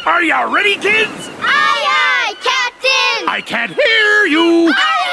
Are you ready, kids? Aye, aye, Captain! I can't hear you. Aye,